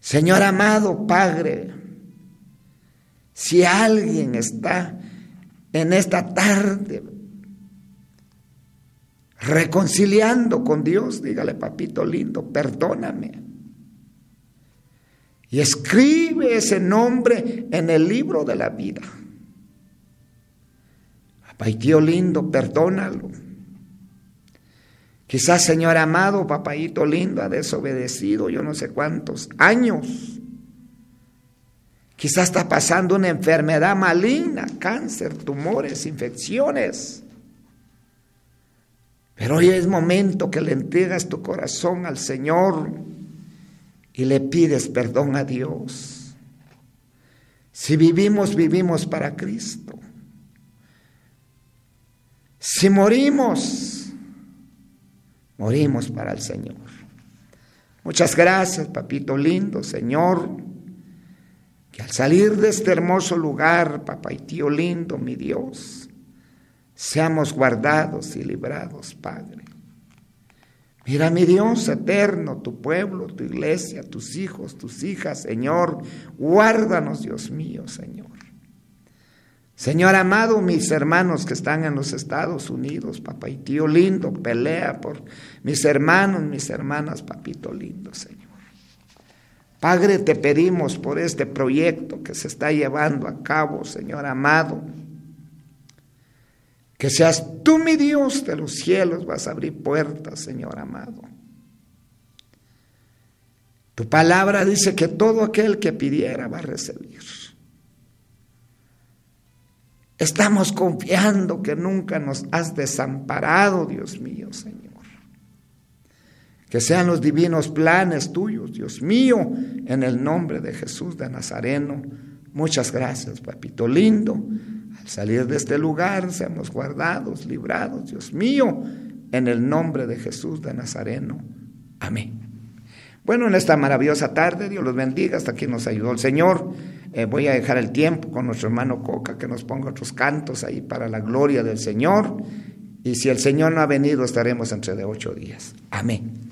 Señor amado Padre, si alguien está en esta tarde reconciliando con Dios, dígale: papito lindo, perdóname. Y escribe ese nombre en el libro de la vida. Papá y tío lindo, perdónalo. Quizás, Señor amado, papayito lindo, ha desobedecido yo no sé cuántos años. Quizás está pasando una enfermedad maligna, cáncer, tumores, infecciones. Pero hoy es momento que le entregas tu corazón al Señor y le pides perdón a Dios. Si vivimos, vivimos para Cristo. Si morimos, morimos para el Señor. Muchas gracias, papito lindo, Señor, que al salir de este hermoso lugar, papá y tío lindo, mi Dios, seamos guardados y librados, Padre. Mira, mi Dios eterno, tu pueblo, tu iglesia, tus hijos, tus hijas, Señor, guárdanos, Dios mío, Señor. Señor amado, mis hermanos que están en los Estados Unidos, papá y tío lindo, pelea por mis hermanos, mis hermanas, papito lindo, Señor. Padre, te pedimos por este proyecto que se está llevando a cabo, Señor amado, que seas tú, mi Dios de los cielos, vas a abrir puertas, Señor amado. Tu palabra dice que todo aquel que pidiera va a recibir. Estamos confiando que nunca nos has desamparado, Dios mío, Señor. Que sean los divinos planes tuyos, Dios mío, en el nombre de Jesús de Nazareno. Muchas gracias, papito lindo. Al salir de este lugar, seamos guardados, librados, Dios mío, en el nombre de Jesús de Nazareno. Amén. Bueno, en esta maravillosa tarde, Dios los bendiga, hasta aquí nos ayudó el Señor. Voy a dejar el tiempo con nuestro hermano Coca, que nos ponga otros cantos ahí para la gloria del Señor. Y si el Señor no ha venido, estaremos entre de 8 días. Amén.